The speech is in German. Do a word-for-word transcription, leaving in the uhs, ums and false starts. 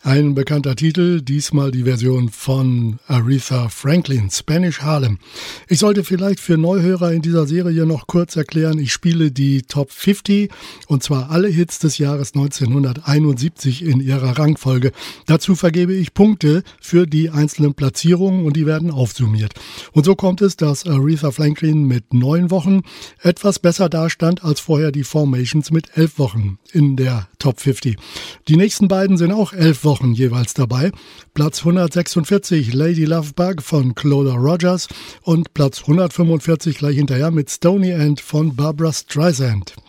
Ein bekannter Titel, diesmal die Version von Aretha Franklin, Spanish Harlem. Ich sollte vielleicht für Neuhörer in dieser Serie noch kurz erklären, ich spiele die Top fünfzig und zwar alle Hits des Jahres neunzehnhunderteinundsiebzig in ihrer Rangfolge. Dazu vergebe ich Punkte für die einzelnen Platzierungen und die werden aufsummiert. Und so kommt es, dass Aretha Franklin mit neun Wochen etwas besser dastand als vorher die Formations mit elf Wochen in der Top fünfzig. Die nächsten beiden sind auch elf Wochen jeweils dabei. Platz hundertsechsundvierzig Lady Love Bug von Cloda Rogers und Platz hundertfünfundvierzig gleich hinterher mit Stony End von Barbra Streisand.